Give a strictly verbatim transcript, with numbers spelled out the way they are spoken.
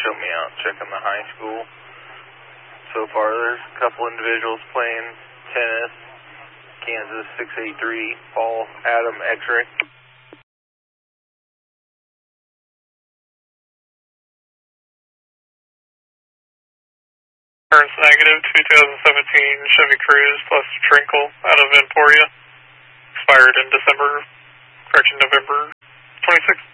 show me out checking the high school. So far, there's a couple individuals playing tennis. Kansas six eight three, Paul Adam X-ray. Turns negative, two thousand seventeen Chevy Cruze plus Trinkle out of Emporia. Expired in December, correction, November twenty-sixth.